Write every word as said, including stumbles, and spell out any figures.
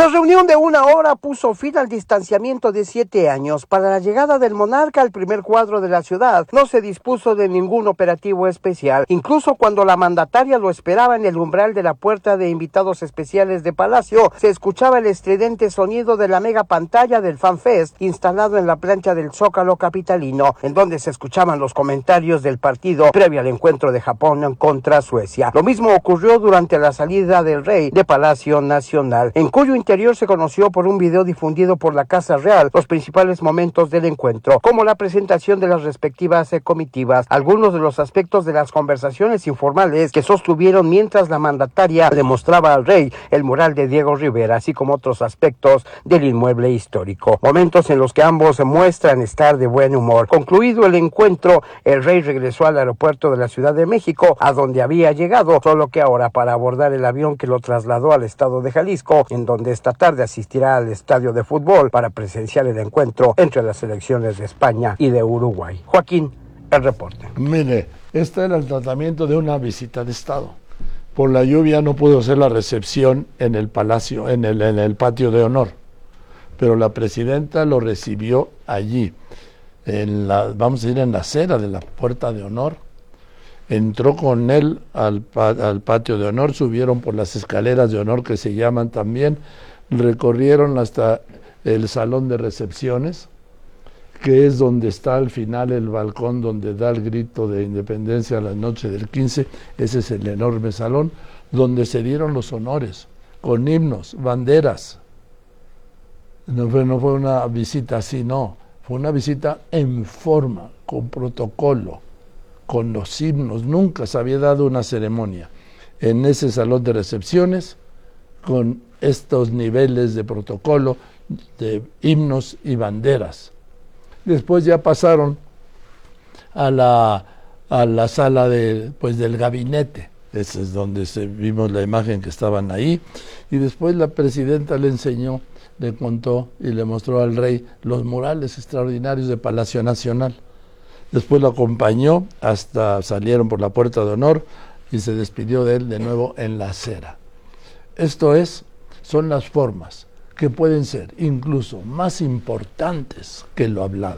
La reunión de una hora puso fin al distanciamiento de siete años. Para la llegada del monarca al primer cuadro de la ciudad, no se dispuso de ningún operativo especial. Incluso cuando la mandataria lo esperaba en el umbral de la puerta de invitados especiales de Palacio, se escuchaba el estridente sonido de la mega pantalla del FanFest instalado en la plancha del Zócalo capitalino, en donde se escuchaban los comentarios del partido previo al encuentro de Japón contra Suecia. Lo mismo ocurrió durante la salida del rey de Palacio Nacional, en cuyo interior se conoció por un video difundido por la Casa Real los principales momentos del encuentro, como la presentación de las respectivas eh, comitivas, algunos de los aspectos de las conversaciones informales que sostuvieron mientras la mandataria demostraba al rey el mural de Diego Rivera, así como otros aspectos del inmueble histórico. Momentos en los que ambos muestran estar de buen humor. Concluido el encuentro, el rey regresó al aeropuerto de la Ciudad de México, a donde había llegado, solo que ahora para abordar el avión que lo trasladó al estado de Jalisco, en donde esta tarde asistirá al estadio de fútbol para presenciar el encuentro entre las selecciones de España y de Uruguay. Joaquín, el reporte. Mire, este era el tratamiento de una visita de Estado. Por la lluvia no pudo ser la recepción en el palacio, en el, en el patio de honor, pero la presidenta lo recibió allí, en la, vamos a decir, en la acera de la puerta de honor. Entró con él al, al patio de honor, subieron por las escaleras de honor que se llaman también, recorrieron hasta el salón de recepciones, que es donde está al final el balcón donde da el grito de independencia a la noche del quince, ese es el enorme salón, donde se dieron los honores, con himnos, banderas. No fue, no fue una visita así, no, fue una visita en forma, con protocolo, con los himnos. Nunca se había dado una ceremonia en ese salón de recepciones con estos niveles de protocolo, de himnos y banderas. Después ya pasaron a la, a la sala de, pues, del gabinete. Esa es donde se, vimos la imagen que estaban ahí. Y después la presidenta le enseñó, le contó y le mostró al rey los murales extraordinarios de Palacio Nacional. Después lo acompañó hasta salieron por la puerta de honor y se despidió de él de nuevo en la acera. Esto es, son las formas que pueden ser incluso más importantes que lo hablado.